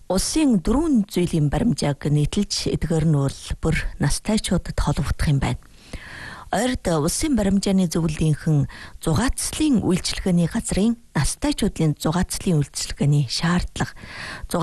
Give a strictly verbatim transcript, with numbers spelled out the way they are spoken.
Улсын дөрвөн зүйлийн баримжааг нийтэлж эдгээр нь бол бүр настайчуудад холбогдох юм байна. Ойрд улсын баримжааны зөвлөлийнхэн зугаацлын үйлчилгээний газрын настайчуудлын зугаацлын үйлчилгээний шаардлага